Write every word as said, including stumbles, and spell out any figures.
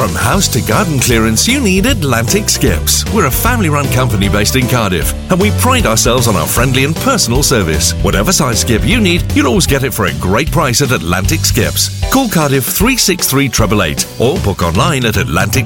From house to garden clearance, you need Atlantic Skips. We're a family-run company based in Cardiff, and we pride ourselves on our friendly and personal service. Whatever size skip you need, you'll always get it for a great price at Atlantic Skips. Call Cardiff three six three eight eight eight or book online at atlantic